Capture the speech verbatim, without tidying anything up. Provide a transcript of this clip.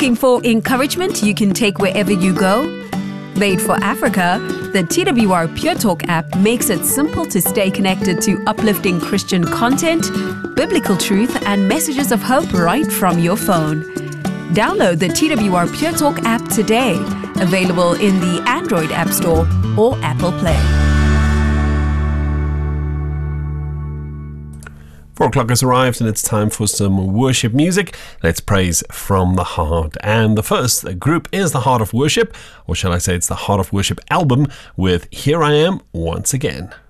Looking for encouragement you can take wherever you go? Made for Africa, the T W R Pure Talk app makes it simple to stay connected to uplifting Christian content, biblical truth, and messages of hope right from your phone. Download the T W R Pure Talk app today, available in the Android App Store or Apple Play. Four o'clock has arrived and it's time for some worship music. Let's praise from the heart. And the first group is the Heart of Worship, or shall I say it's the Heart of Worship album with Here I Am Once Again.